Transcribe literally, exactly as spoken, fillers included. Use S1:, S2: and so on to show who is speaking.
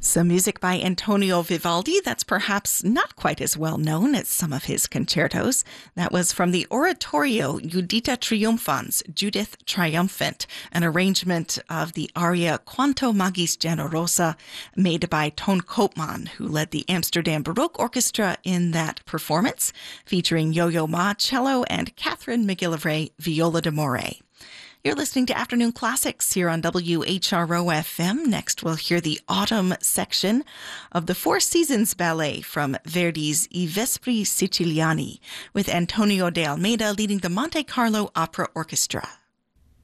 S1: Some music by Antonio Vivaldi that's perhaps not quite as well known as some of his concertos. That was from the oratorio Judita Triumphans, Judith Triumphant, an arrangement of the aria Quanto Magis Generosa, made by Ton Koopman, who led the Amsterdam Baroque Orchestra in that performance, featuring Yo-Yo Ma cello and Catherine McGillivray viola d'amore. You're listening to Afternoon Classics here on W H R O F M. Next, we'll hear the autumn section of the Four Seasons Ballet from Verdi's I Vespri Siciliani, with Antonio de Almeida leading the Monte Carlo Opera Orchestra.